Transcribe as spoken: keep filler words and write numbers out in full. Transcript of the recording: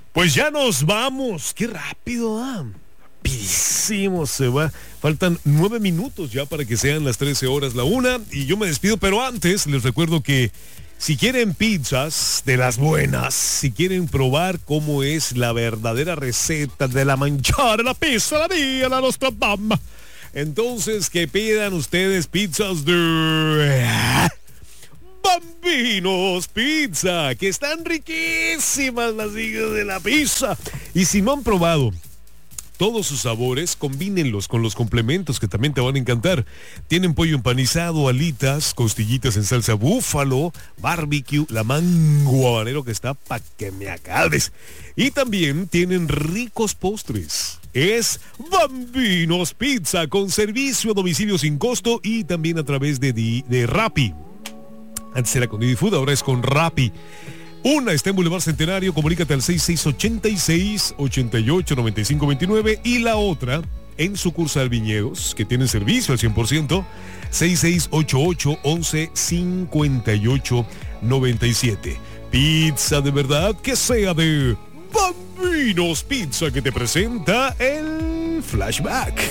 Pues ya nos vamos. Qué rápido, ah. Rapidísimo se va. Faltan nueve minutos ya para que sean las trece horas la una. Y yo me despido, pero antes les recuerdo que si quieren pizzas de las buenas, si quieren probar cómo es la verdadera receta de la manchara, la pizza, la mía, la nostra mamma, entonces que pidan ustedes pizzas de Bambinos Pizza, que están riquísimas las hijas de la pizza. Y si no han probado todos sus sabores, combínenlos con los complementos que también te van a encantar. Tienen pollo empanizado, alitas, costillitas en salsa búfalo, barbecue, la mango habanero que está pa' que me acabes. Y también tienen ricos postres. Es Bambinos Pizza, con servicio a domicilio sin costo y también a través de, de, de Rappi. Antes era con Didi Food, ahora es con Rappi. Una está en Boulevard Centenario, comunícate al seis seis ocho seis, ocho ocho, nueve cinco dos nueve, y la otra en sucursal Viñedos, que tiene servicio al cien por ciento, seis seis ocho ocho, once, cincuenta y ocho, noventa y siete. Pizza de verdad que sea de Bambinos Pizza, que te presenta el Flashback.